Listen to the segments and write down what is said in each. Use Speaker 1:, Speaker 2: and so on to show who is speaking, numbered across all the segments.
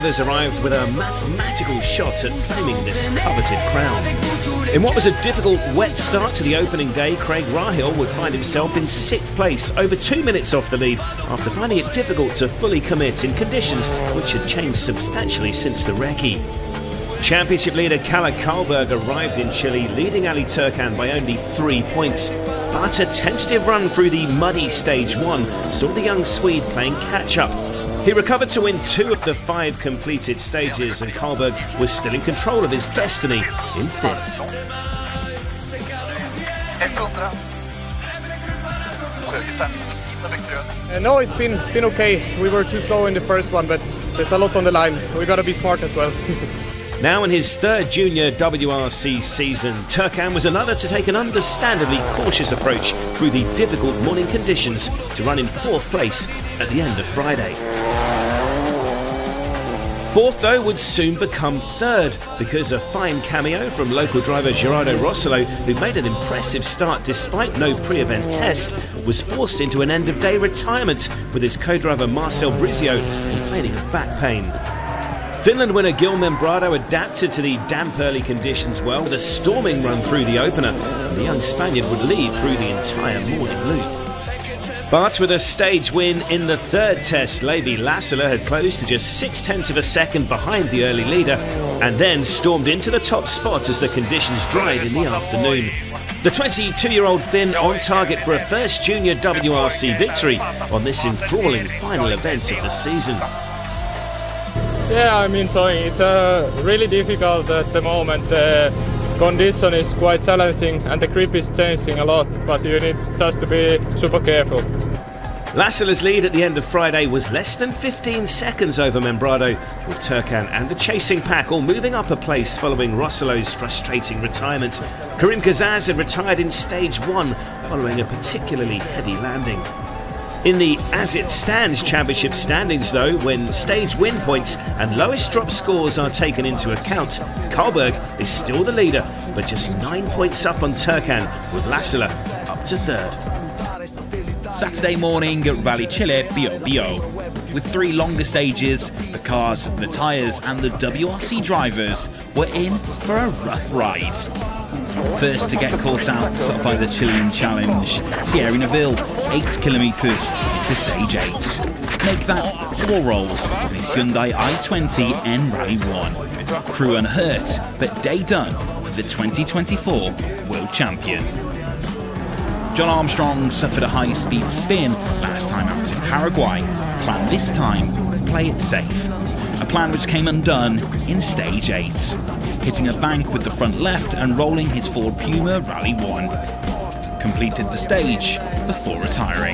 Speaker 1: Has arrived with a mathematical shot at claiming this coveted crown. In what was a difficult, wet start to the opening day, Craig Rahill would find himself in 6th place, over 2 minutes off the lead, after finding it difficult to fully commit in conditions which had changed substantially since the recce. Championship leader Kalle Karlberg arrived in Chile, leading Ali Turkan by only 3 points. But a tentative run through the muddy stage 1 saw the young Swede playing catch-up. He recovered to win 2 of the 5 completed stages, and Karlberg was still in control of his destiny in 5th.
Speaker 2: No, it's been okay. We were too slow in the first one, but there's a lot on the line. We got to be smart as well.
Speaker 1: Now in his 3rd junior WRC season, Turkan was another to take an understandably cautious approach through the difficult morning conditions to run in 4th place at the end of Friday. 4th, though, would soon become 3rd because a fine cameo from local driver Gerardo Rossello, who made an impressive start despite no pre-event test, was forced into an end-of-day retirement with his co-driver Marcel Brizio complaining of back pain. Finland winner Gil Membrado adapted to the damp early conditions well with a storming run through the opener, and the young Spaniard would lead through the entire morning loop. But with a stage win in the 3rd test, Levi Lassila had closed to just 0.6 of a second behind the early leader, and then stormed into the top spot as the conditions dried in the afternoon. The 22-year-old Finn on target for a first junior WRC victory on this enthralling final event of the season.
Speaker 2: Yeah, I'm enjoying it. It's really difficult at the moment. The condition is quite challenging and the grip is changing a lot, but you need just to be super careful.
Speaker 1: Lassila's lead at the end of Friday was less than 15 seconds over Membrado, with Turkan and the chasing pack all moving up a place following Rossello's frustrating retirement. Karim Kazaz had retired in stage 1 following a particularly heavy landing. In the As It Stands championship standings, though, when stage win points and lowest drop scores are taken into account, Karlberg is still the leader, but just 9 points up on Turkan, with Lassila up to 3rd.
Speaker 3: Saturday morning at Rally Chile BOBO. With 3 longer stages, the cars, the tyres and the WRC drivers were in for a rough ride. First to get caught out by the Chilean challenge, Thierry Neuville, 8 kilometres to stage 8. Make that 4 rolls on his Hyundai i20 N Rally 1. Crew unhurt, but day done for the 2024 World Champion. John Armstrong suffered a high-speed spin last time out in Paraguay. Plan this time, play it safe. A plan which came undone in stage 8. Hitting a bank with the front left and rolling his Ford Puma Rally 1. Completed the stage before retiring.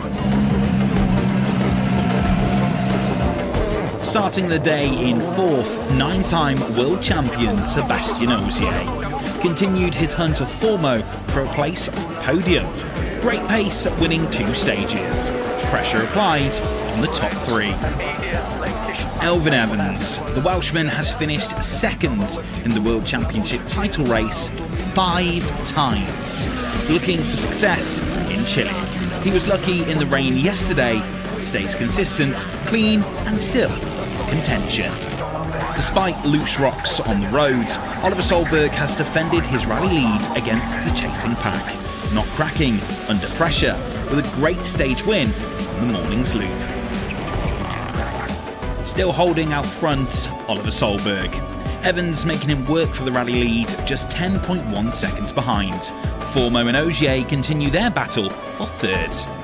Speaker 3: Starting the day in 4th, 9-time world champion Sébastien Ogier continued his hunt of Formo for a place on the podium. Great pace, winning 2 stages. Pressure applied on the top 3. Elfyn Evans, the Welshman, has finished 2nd in the World Championship title race 5 times, looking for success in Chile. He was lucky in the rain yesterday, stays consistent, clean and still contention. Despite loose rocks on the road, Oliver Solberg has defended his rally lead against the chasing pack, not cracking under pressure, with a great stage win on the morning's loop. Still holding out front, Oliver Solberg. Evans making him work for the rally lead, just 10.1 seconds behind. Formo and Ogier continue their battle for 3rd.